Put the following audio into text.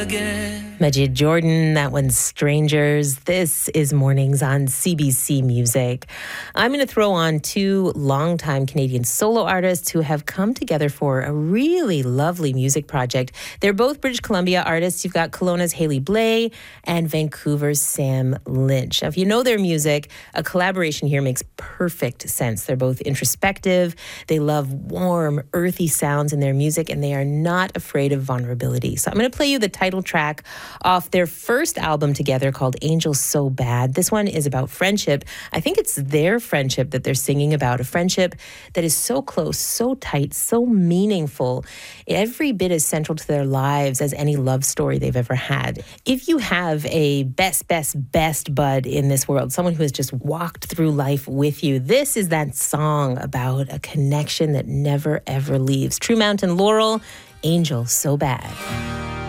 again. Majid Jordan, that one's Strangers. This is Mornings on CBC Music. I'm going to throw on two longtime Canadian solo artists who have come together for a really lovely music project. They're both British Columbia artists. You've got Kelowna's Haley Blay and Vancouver's Sam Lynch. Now, if you know their music, a collaboration here makes perfect sense. They're both introspective. They love warm, earthy sounds in their music, and they are not afraid of vulnerability. So I'm going to play you the title track off their first album together called Angel So Bad. This one is about friendship. I think it's their friendship that they're singing about, a friendship that is so close, so tight, so meaningful, every bit as central to their lives as any love story they've ever had. If you have a best bud in this world, someone who has just walked through life with you, this is that song about a connection that never ever leaves. True Mountain Laurel, Angel So Bad.